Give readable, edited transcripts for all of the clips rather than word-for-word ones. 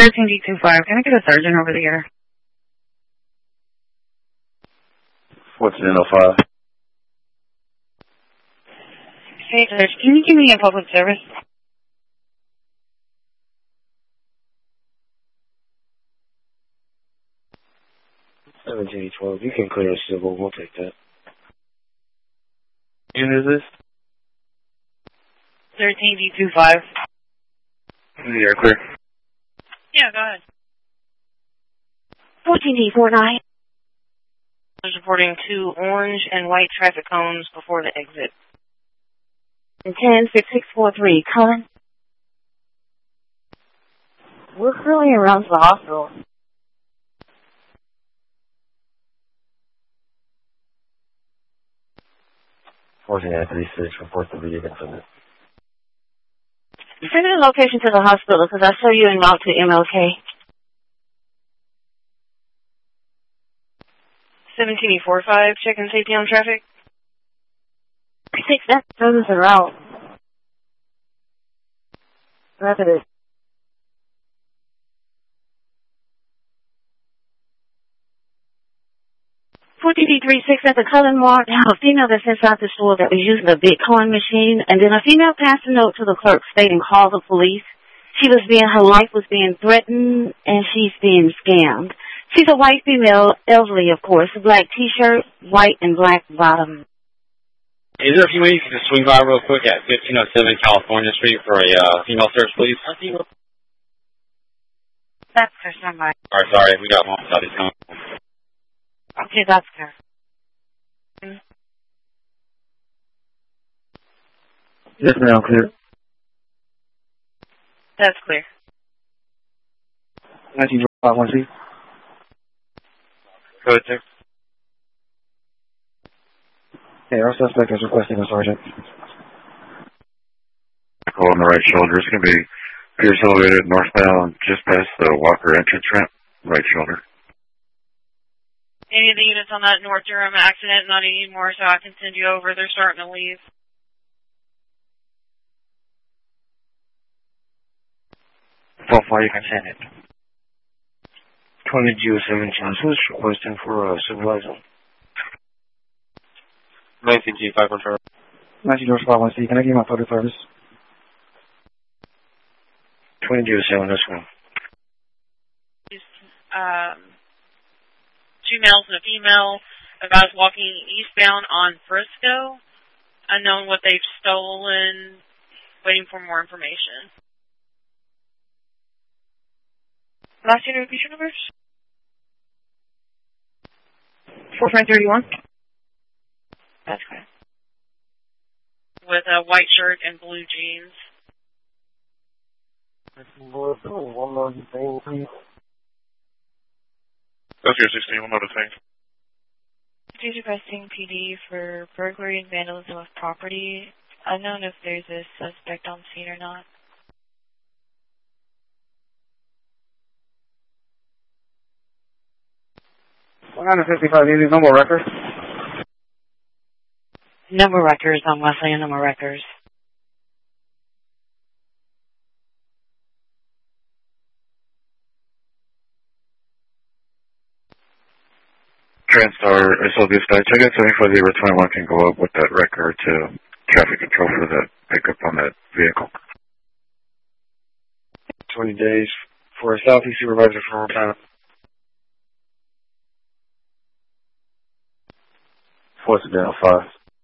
13D25. Can I get a surgeon over there? What's the N05? Hey, Judge, can you give me a public service? $17.12. You can clear a civil. We'll take that. Unit is this? 13D25. The air clear. Yeah, go ahead. 14D49. I was reporting 2 orange and white traffic cones before the exit. And 10-6643. Colin? We're currently around to the hospital. Report the video incident. Send me the location to the hospital because I'll show you en route to MLK. 17E45, checking safety on traffic. 6, that service are out. Rapid it. 14D36 at the Cullen Mart. A female that's inside the store that was using a Bitcoin machine, and then a female passed a note to the clerk stating call the police. Her life was being threatened, and she's being scammed. She's a white female, elderly, of course, a black T-shirt, white and black bottom. Is there a few ways you can just swing by real quick at 1507 California Street for a female search, please? That's her, somebody. Alright, sorry, we got one without his phone. Okay, that's her. Yes, ma'am, clear. That's clear. 1951C. Go ahead, sir. Hey, our suspect is requesting a sergeant. Call on the right shoulder. It's going to be Pierce Elevated northbound just past the Walker entrance ramp. Right shoulder. Any of the units on that North Durham accident not anymore, so I can send you over. They're starting to leave. So far you can send it. 20G07 Chances requesting for a supervisor. 19G5 control. 19G51C, can I give my public service? 20G07, this one. Two males and a female. A guy's walking eastbound on Frisco. Unknown what they've stolen. Waiting for more information. Last interrogation numbers? 4531. That's correct. With a white shirt and blue jeans. One more thing, please. That's your 16, one other thing. He's requesting PD for burglary and vandalism of property. Unknown if there's a suspect on scene or not. $155, you need no more records? No more records on Wesley and no more records. TranStar SL dispatch. I got 74-21 can go up with that record to traffic control for that pickup on that vehicle. 20 days for a Southeast supervisor for time. What's the down 5?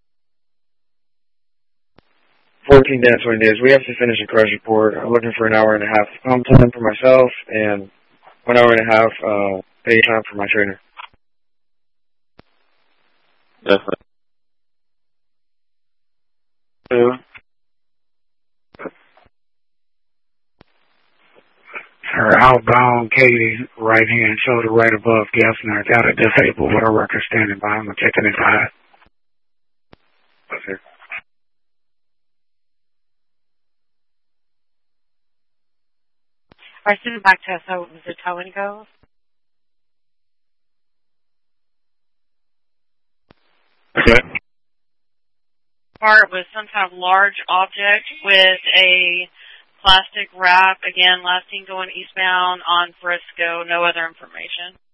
14 down 20 days. We have to finish a crash report. I'm looking for an hour and a half pump time for myself and 1 hour and a half pay time for my trainer. Definitely. Her outbound Katie, right hand shoulder right above Gessner, got it disabled with her record standing by. I'm checking it out. Okay. Alright, send it back to us. So was the towing go? Okay. Part was some kind of large object with a plastic wrap. Again, last seen going eastbound on Frisco. No other information.